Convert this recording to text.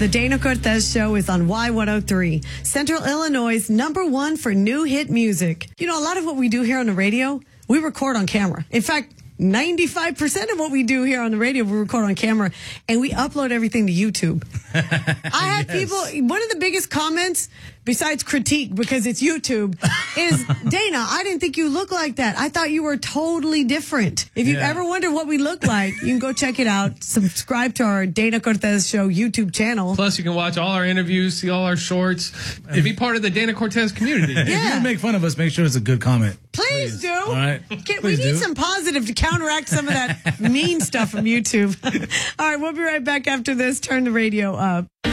The Dana Cortez Show is on Y103, Central Illinois' #1 for new hit music. You know, a lot of what we do here on the radio, we record on camera. In fact, 95% of what we do here on the radio, we record on camera, and we upload everything to YouTube. I had people, one of the biggest comments, besides critique, because it's YouTube, is, Dana, I didn't think you looked like that. I thought you were totally different. If you ever wonder what we look like, you can go check it out. Subscribe to our Dana Cortez Show YouTube channel. Plus, you can watch all our interviews, see all our shorts, and be part of the Dana Cortez community. If you make fun of us, make sure it's a good comment. Please do. All right. We need some positive to counteract some of that mean stuff from YouTube. All right, we'll be right back after this. Turn the radio up.